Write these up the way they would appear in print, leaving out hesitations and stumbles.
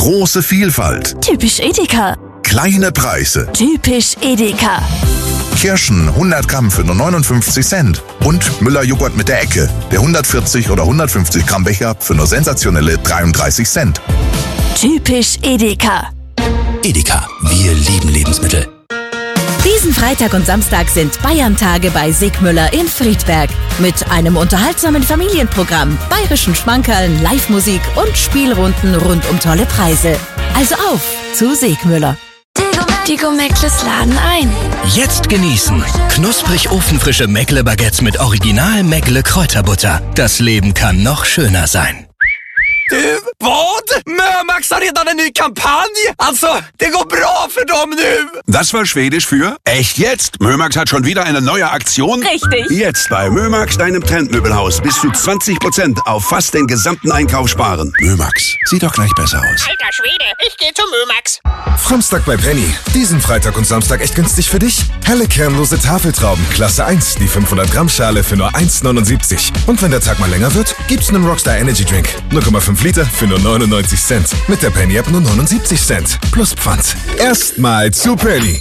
Große Vielfalt. Typisch Edeka. Kleine Preise. Typisch Edeka. Kirschen 100 Gramm für nur 59 Cent. Und Müller-Joghurt mit der Ecke. Der 140 oder 150 Gramm Becher für nur sensationelle 33 Cent. Typisch Edeka. Edeka, wir lieben Lebensmittel. Diesen Freitag und Samstag sind Bayern-Tage bei Sigmüller in Friedberg. Mit einem unterhaltsamen Familienprogramm, bayerischen Schmankerln, Live-Musik und Spielrunden rund um tolle Preise. Also auf zu Sigmüller. Die Meckles laden ein. Jetzt genießen. Knusprig ofenfrische Meckle-Baguettes mit Original Meckle-Kräuterbutter. Das Leben kann noch schöner sein. Du, vad? Mömax har redan en ny kampanj! Alltså, det går bra för dem nu! Das war Schwedisch für echt jetzt. Mömax hat schon wieder eine neue Aktion. Richtig. Jetzt bei Mömax, deinem Trendmöbelhaus, bis zu 20% auf fast den gesamten Einkauf sparen. Mömax, sieht doch gleich besser aus. Alter Schwede, ich gehe zum Mömax. Samstag bei Penny. Diesen Freitag und Samstag echt günstig für dich. Helle kernlose Tafeltrauben, Klasse 1, die 500 Gramm Schale für nur 1,79. Und wenn der Tag mal länger wird, gibt's einen Rockstar Energy Drink. 0,5 Liter für nur 99 Cent. Mit der Penny App nur 79 Cent. Plus Pfand. Erstmal zu Penny.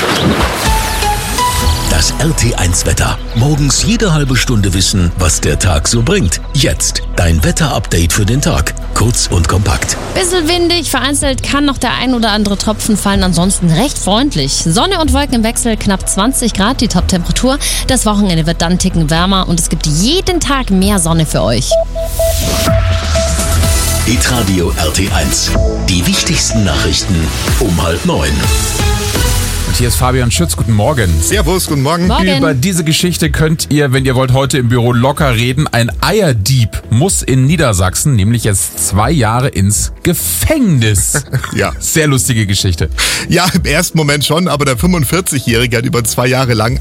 Das RT1-Wetter. Morgens jede halbe Stunde wissen, was der Tag so bringt. Jetzt dein Wetter-Update für den Tag. Kurz und kompakt. Bisschen windig, vereinzelt kann noch der ein oder andere Tropfen fallen, ansonsten recht freundlich. Sonne und Wolken im Wechsel, knapp 20 Grad die Top-Temperatur. Das Wochenende wird dann einen Ticken wärmer und es gibt jeden Tag mehr Sonne für euch. Hitradio RT1. Die wichtigsten Nachrichten um 8:30. Und hier ist Fabian Schütz, guten Morgen. Servus, guten Morgen. Über diese Geschichte könnt ihr, wenn ihr wollt, heute im Büro locker reden. Ein Eierdieb muss in Niedersachsen nämlich jetzt 2 Jahre ins Gefängnis. Ja. Sehr lustige Geschichte. Ja, im ersten Moment schon, aber der 45-Jährige hat über 2 Jahre lang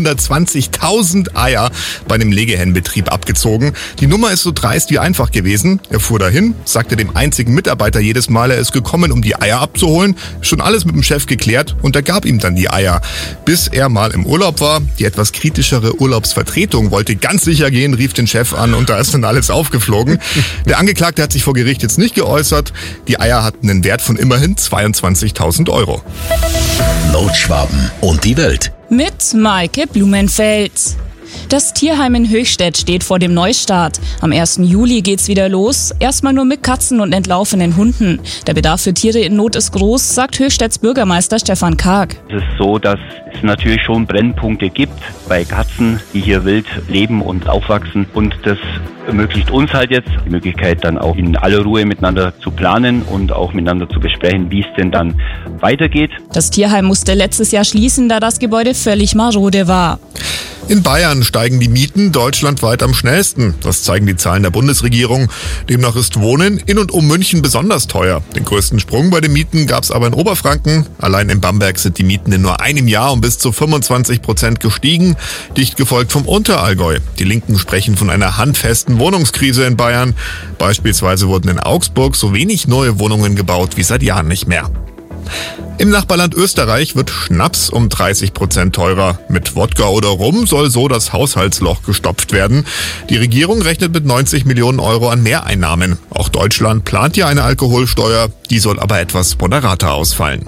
120.000 Eier bei einem Legehennenbetrieb abgezogen. Die Nummer ist so dreist wie einfach gewesen. Er fuhr dahin, sagte dem einzigen Mitarbeiter jedes Mal, er ist gekommen, um die Eier abzuholen. Schon alles mit dem Chef geklärt und er gab ihm dann die Eier. Bis er mal im Urlaub war. Die etwas kritischere Urlaubsvertretung wollte ganz sicher gehen, rief den Chef an und da ist dann alles aufgeflogen. Der Angeklagte hat sich vor Gericht jetzt nicht geäußert. Die Eier hatten einen Wert von immerhin 22.000 Euro. Nordschwaben und die Welt. Mit Maike Blumenfeld. Das Tierheim in Höchstädt steht vor dem Neustart. Am 1. Juli geht's wieder los. Erstmal nur mit Katzen und entlaufenen Hunden. Der Bedarf für Tiere in Not ist groß, sagt Höchstedts Bürgermeister Stefan Karg. Es ist so, dass es natürlich schon Brennpunkte gibt bei Katzen, die hier wild leben und aufwachsen. Und das ermöglicht uns halt jetzt die Möglichkeit, dann auch in aller Ruhe miteinander zu planen und auch miteinander zu besprechen, wie es denn dann weitergeht. Das Tierheim musste letztes Jahr schließen, da das Gebäude völlig marode war. In Bayern steigen die Mieten deutschlandweit am schnellsten. Das zeigen die Zahlen der Bundesregierung. Demnach ist Wohnen in und um München besonders teuer. Den größten Sprung bei den Mieten gab es aber in Oberfranken. Allein in Bamberg sind die Mieten in nur einem Jahr um bis zu 25% gestiegen. Dicht gefolgt vom Unterallgäu. Die Linken sprechen von einer handfesten Wohnungskrise in Bayern. Beispielsweise wurden in Augsburg so wenig neue Wohnungen gebaut wie seit Jahren nicht mehr. Im Nachbarland Österreich wird Schnaps um 30% teurer. Mit Wodka oder Rum soll so das Haushaltsloch gestopft werden. Die Regierung rechnet mit 90 Millionen Euro an Mehreinnahmen. Auch Deutschland plant ja eine Alkoholsteuer, die soll aber etwas moderater ausfallen.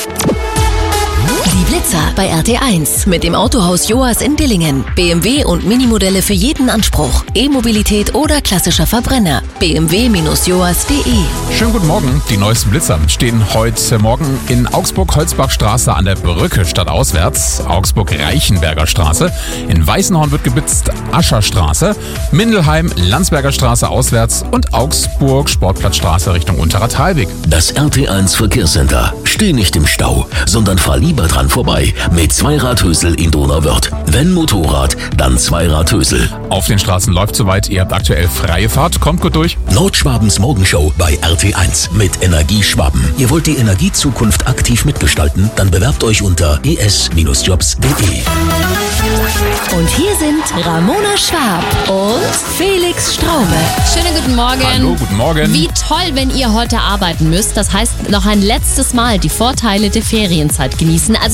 Die Blitzer bei RT1 mit dem Autohaus Joas in Dillingen. BMW und Minimodelle für jeden Anspruch. E-Mobilität oder klassischer Verbrenner. bmw-joas.de. Schönen guten Morgen. Die neuesten Blitzer stehen heute Morgen in Augsburg-Holzbachstraße an der Brücke stadtauswärts. Augsburg-Reichenberger Straße. In Weißenhorn wird geblitzt Ascherstraße. Mindelheim, Landsberger Straße auswärts und Augsburg-Sportplatzstraße Richtung Unterer Talweg. Das RT1 Verkehrscenter. Steh nicht im Stau, sondern fahr lieber dran vorbei mit Zweiradhösel in Donauwörth. Wenn Motorrad, dann Zweiradhösel. Auf den Straßen läuft soweit. Ihr habt aktuell freie Fahrt. Kommt gut durch. Nordschwabens Morgenshow bei RT1 mit Energieschwaben. Ihr wollt die Energiezukunft aktiv mitgestalten? Dann bewerbt euch unter es-jobs.de. Und hier sind Ramona Schwab und Felix Straume. Schönen guten Morgen. Hallo, guten Morgen. Wie toll, wenn ihr heute arbeiten müsst. Das heißt, noch ein letztes Mal die Vorteile der Ferienzeit genießen. Also